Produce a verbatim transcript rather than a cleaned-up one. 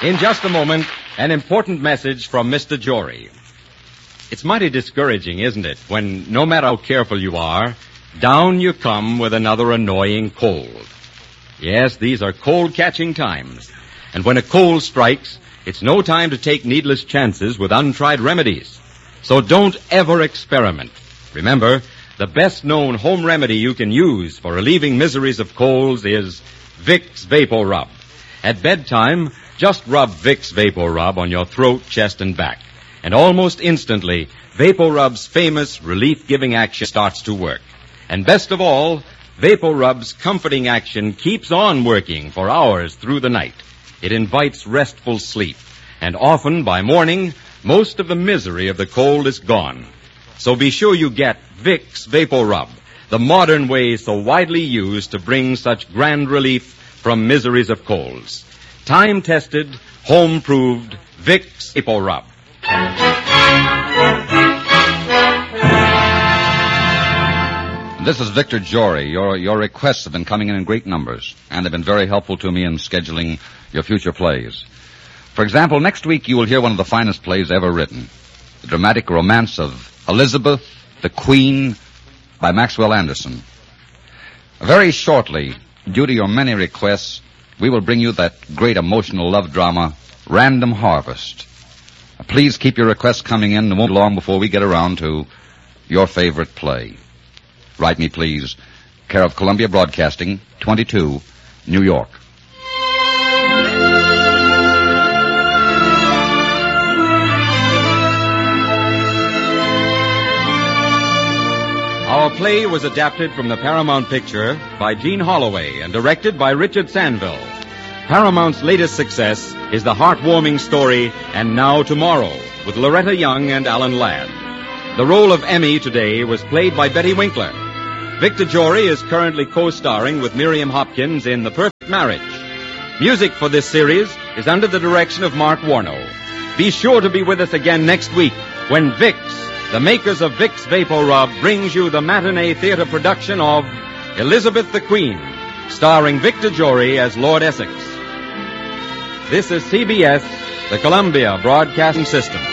In just a moment, an important message from Mister Jory. It's mighty discouraging, isn't it, when no matter how careful you are, down you come with another annoying cold. Yes, these are cold-catching times. And when a cold strikes, it's no time to take needless chances with untried remedies. So don't ever experiment. Remember, the best-known home remedy you can use for relieving miseries of colds is Vicks Vapor Rub. At bedtime, just rub Vicks Vapor Rub on your throat, chest, and back. And almost instantly, Vapor Rub's famous relief-giving action starts to work. And best of all, Vapor Rub's comforting action keeps on working for hours through the night. It invites restful sleep. And often, by morning, most of the misery of the cold is gone. So be sure you get Vicks Vapor Rub, the modern way so widely used to bring such grand relief from miseries of colds. Time-tested, home-proved Vicks Vapor Rub. This is Victor Jory. Your your requests have been coming in in great numbers, and they've been very helpful to me in scheduling your future plays. For example, next week you will hear one of the finest plays ever written, the dramatic romance of Elizabeth, the Queen, by Maxwell Anderson. Very shortly, due to your many requests, we will bring you that great emotional love drama, Random Harvest. Please keep your requests coming in. It won't be long before we get around to your favorite play. Write me, please. Care of Columbia Broadcasting, twenty-two, New York. Our play was adapted from the Paramount picture by Gene Holloway and directed by Richard Sandville. Paramount's latest success is the heartwarming story And Now Tomorrow with Loretta Young and Alan Ladd. The role of Emmy today was played by Betty Winkler. Victor Jory is currently co-starring with Miriam Hopkins in The Perfect Marriage. Music for this series is under the direction of Mark Warno. Be sure to be with us again next week when Vicks, the makers of Vicks Vapor Rub, brings you the matinee theater production of Elizabeth the Queen, starring Victor Jory as Lord Essex. This is C B S, the Columbia Broadcasting System.